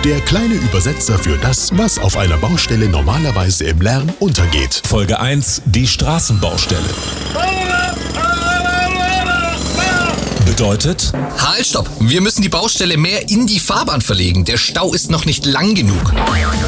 Der kleine Übersetzer für das, was auf einer Baustelle normalerweise im Lärm untergeht. Folge 1: Die Straßenbaustelle. Bedeutet: Halt, stopp! Wir müssen die Baustelle mehr in die Fahrbahn verlegen. Der Stau ist noch nicht lang genug.